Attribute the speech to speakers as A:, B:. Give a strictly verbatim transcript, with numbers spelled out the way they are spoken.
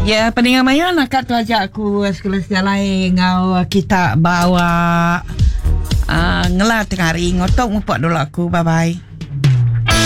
A: Ya, pendengar Maya nak kat tu ajak aku sekolah sejarah lain ngau kita bawa uh, ngelat tengah hari ngotok mupak dulu aku. Bye bye.